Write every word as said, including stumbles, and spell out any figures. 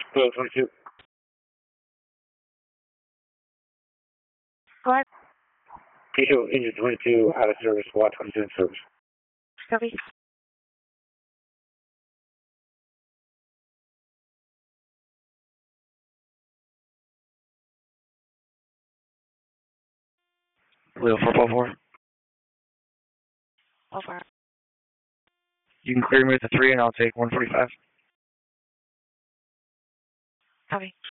Hello, twenty-two. What? K two, engine twenty-two, out of service, watt twenty-two in service. Copy. Leo four four four. Over. You can clear me at the three and I'll take one forty-five. Copy.